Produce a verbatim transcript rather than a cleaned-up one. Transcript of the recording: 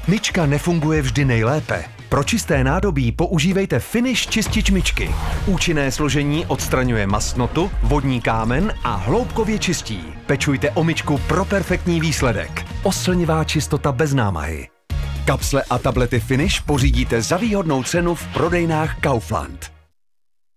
Myčka nefunguje vždy nejlépe. Pro čisté nádobí používejte Finish čistič myčky. Účinné složení odstraňuje mastnotu, vodní kámen a hloubkově čistí. Pečujte o myčku pro perfektní výsledek. Oslnivá čistota bez námahy. Kapsle a tablety Finish pořídíte za výhodnou cenu v prodejnách Kaufland.